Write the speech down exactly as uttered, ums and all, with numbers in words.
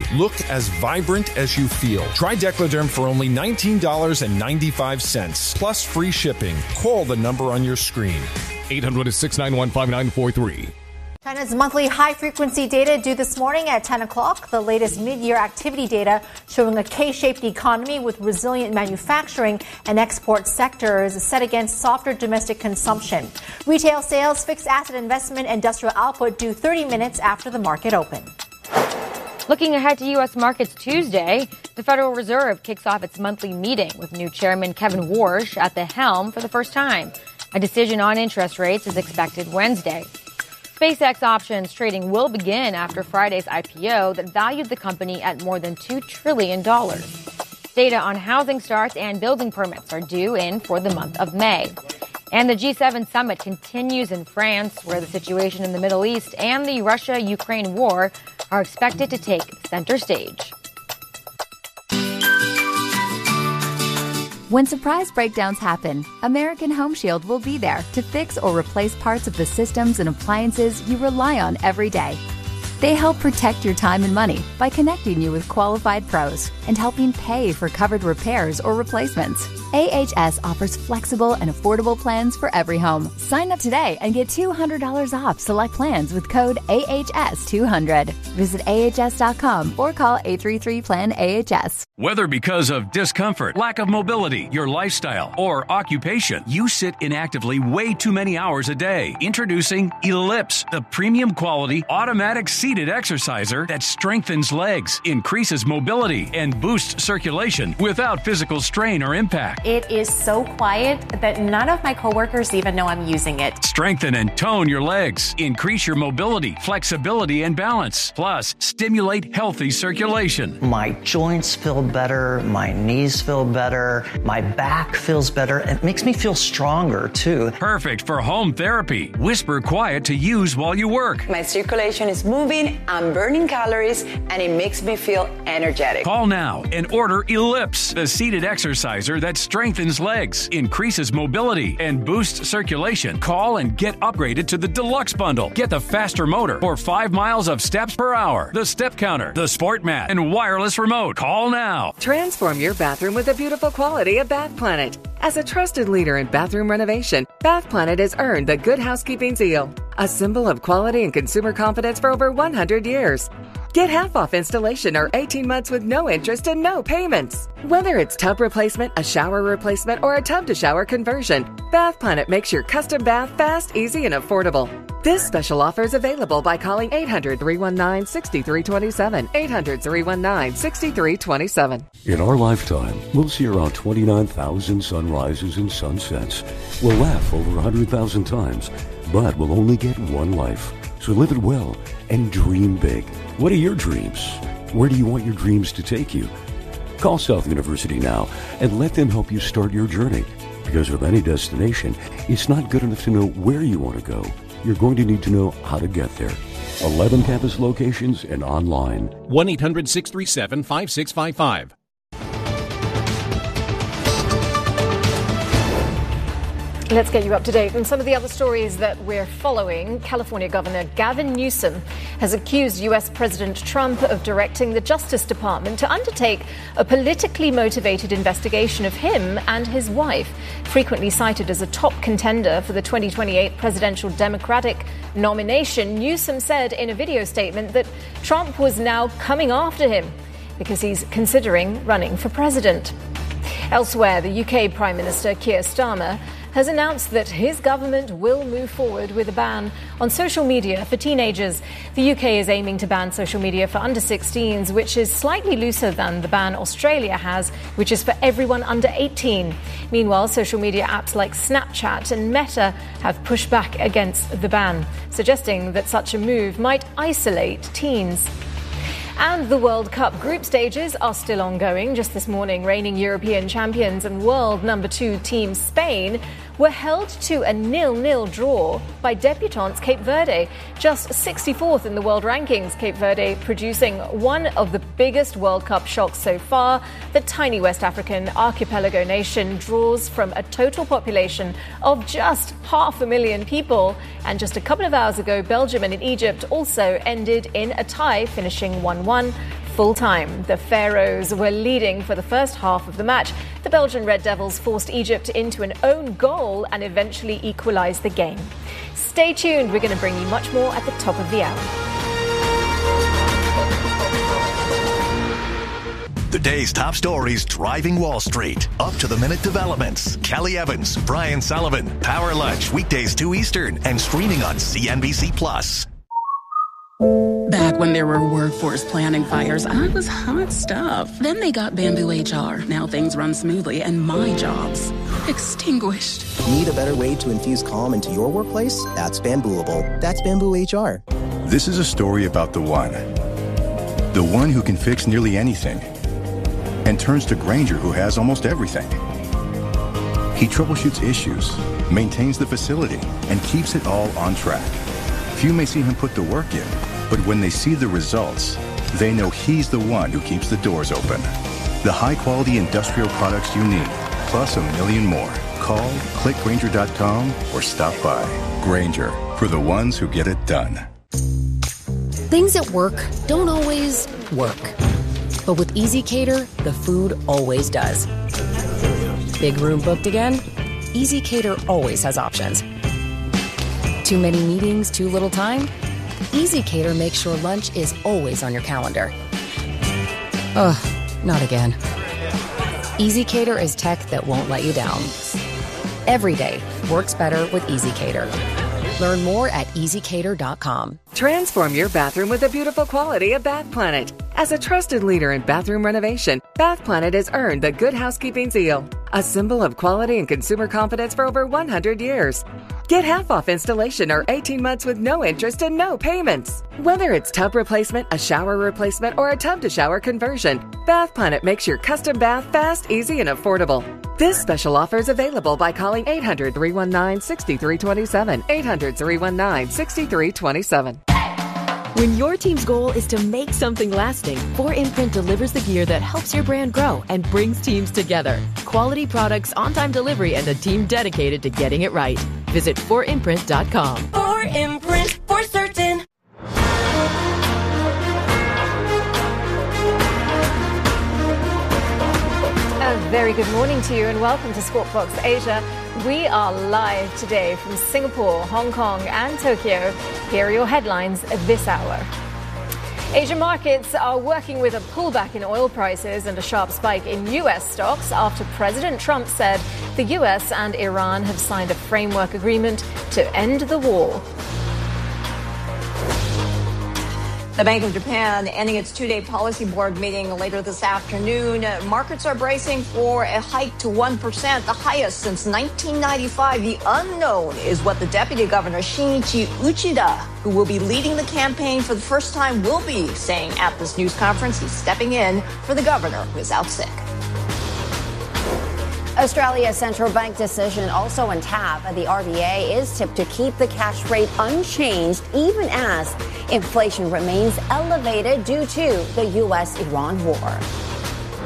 Look as vibrant as you feel. Try Decladerm for only nineteen dollars and ninety-five cents, plus free shipping. Call the number on your screen. eight hundred, six nine one, five nine four three. China's monthly high-frequency data due this morning at ten o'clock. The latest mid-year activity data showing a K-shaped economy with resilient manufacturing and export sectors set against softer domestic consumption. Retail sales, fixed asset investment, industrial output due thirty minutes after the market opened. Looking ahead to U S markets Tuesday, the Federal Reserve kicks off its monthly meeting with new Chairman Kevin Warsh at the helm for the first time. A decision on interest rates is expected Wednesday. SpaceX options trading will begin after Friday's I P O that valued the company at more than two trillion dollars. Data on housing starts and building permits are due in for the month of May. And the G seven summit continues in France, where the situation in the Middle East and the Russia-Ukraine war are expected to take center stage. When surprise breakdowns happen, American Home Shield will be there to fix or replace parts of the systems and appliances you rely on every day. They help protect your time and money by connecting you with qualified pros and helping pay for covered repairs or replacements. A H S offers flexible and affordable plans for every home. Sign up today and get two hundred dollars off select plans with code A H S two hundred. Visit A H S dot com or call eight three three, plan A H S. Whether because of discomfort, lack of mobility, your lifestyle, or occupation, you sit inactively way too many hours a day. Introducing Ellipse, the premium quality automatic seated exerciser that strengthens legs, increases mobility, and boosts circulation without physical strain or impact. It is so quiet that none of my coworkers even know I'm using it. Strengthen and tone your legs. Increase your mobility, flexibility, and balance. Plus, stimulate healthy circulation. My joints feel better. My knees feel better. My back feels better. It makes me feel stronger, too. Perfect for home therapy. Whisper quiet to use while you work. My circulation is moving, I'm burning calories, and it makes me feel energetic. Call now and order Ellipse, the seated exerciser that strengthens legs, increases mobility, and boosts circulation. Call and get upgraded to the Deluxe Bundle. Get the faster motor for five miles of steps per hour, the step counter, the sport mat, and wireless remote. Call now. Transform your bathroom with the beautiful quality of Bath Planet. As a trusted leader in bathroom renovation, Bath Planet has earned the Good Housekeeping seal, a symbol of quality and consumer confidence for over one hundred years. Get half off installation or eighteen months with no interest and no payments. Whether it's tub replacement, a shower replacement, or a tub-to-shower conversion, Bath Planet makes your custom bath fast, easy, and affordable. This special offer is available by calling eight hundred, three one nine, six three two seven, eight hundred, three one nine, six three two seven. In our lifetime, we'll see around twenty-nine thousand sunrises and sunsets. We'll laugh over one hundred thousand times, but we'll only get one life. So live it well and dream big. What are your dreams? Where do you want your dreams to take you? Call South University now and let them help you start your journey. Because with any destination, it's not good enough to know where you want to go. You're going to need to know how to get there. eleven campus locations and online. one eight hundred, six three seven, five six five five. Let's get you up to date on some of the other stories that we're following. California Governor Gavin Newsom has accused U S President Trump of directing the Justice Department to undertake a politically motivated investigation of him and his wife, frequently cited as a top contender for the twenty twenty-eight presidential Democratic nomination. Newsom said in a video statement that Trump was now coming after him because he's considering running for president. Elsewhere, the U K Prime Minister Keir Starmer has announced that his government will move forward with a ban on social media for teenagers. The U K is aiming to ban social media for under sixteens, which is slightly looser than the ban Australia has, which is for everyone under eighteen. Meanwhile, social media apps like Snapchat and Meta have pushed back against the ban, suggesting that such a move might isolate teens. And the World Cup group stages are still ongoing. Just this morning, reigning European champions and world number two team Spain were held to a nil-nil draw by debutants Cape Verde, just sixty-fourth in the world rankings. Cape Verde producing one of the biggest World Cup shocks so far. The tiny West African archipelago nation draws from a total population of just half a million people. And just a couple of hours ago, Belgium and Egypt also ended in a tie, finishing one one. full-time. The Pharaohs were leading for the first half of the match. The Belgian Red Devils forced Egypt into an own goal and eventually equalised the game. Stay tuned. We're going to bring you much more at the top of the hour. The day's top stories driving Wall Street. Up-to-the-minute developments. Kelly Evans, Brian Sullivan. Power Lunch, weekdays two Eastern, and streaming on C N B C Plus. Back when there were workforce planning fires, I was hot stuff. Then they got Bamboo H R. Now things run smoothly, and my job's extinguished. Need a better way to infuse calm into your workplace? That's Bambooable. That's Bamboo H R. This is a story about the one. The one who can fix nearly anything. And turns to Grainger, who has almost everything. He troubleshoots issues, maintains the facility, and keeps it all on track. Few may see him put the work in, but when they see the results, they know he's the one who keeps the doors open. The high-quality industrial products you need, plus a million more. Call, click Grainger dot com, or stop by. Grainger, for the ones who get it done. Things at work don't always work. But with ezCater, the food always does. Big room booked again? ezCater always has options. Too many meetings, too little time? ezCater makes sure lunch is always on your calendar. Ugh, not again. ezCater is tech that won't let you down. Every day works better with ezCater. Learn more at easy cater dot com. Transform your bathroom with the beautiful quality of Bath Planet. As a trusted leader in bathroom renovation, Bath Planet has earned the Good Housekeeping seal, a symbol of quality and consumer confidence for over one hundred years. Get half off installation or eighteen months with no interest and no payments. Whether it's tub replacement, a shower replacement, or a tub-to-shower conversion, Bath Planet makes your custom bath fast, easy, and affordable. This special offer is available by calling eight hundred, three one nine, six three two seven, eight hundred, three one nine, six three two seven. When your team's goal is to make something lasting, four imprint delivers the gear that helps your brand grow and brings teams together. Quality products, on-time delivery, and a team dedicated to getting it right. Visit four imprint dot com. four imprint, for certain. A very good morning to you and welcome to Squawk Box Asia. We are live today from Singapore, Hong Kong and Tokyo. Here are your headlines this hour. Asian markets are working with a pullback in oil prices and a sharp spike in U S stocks after President Trump said the U S and Iran have signed a framework agreement to end the war. The Bank of Japan ending its two-day policy board meeting later this afternoon. Markets are bracing for a hike to one percent, the highest since nineteen ninety-five. The unknown is what the Deputy Governor Shinichi Uchida, who will be leading the campaign for the first time, will be saying at this news conference. He's stepping in for the governor who is out sick. Australia's central bank decision also on tap. The R B A is tipped to keep the cash rate unchanged even as inflation remains elevated due to the U S Iran war.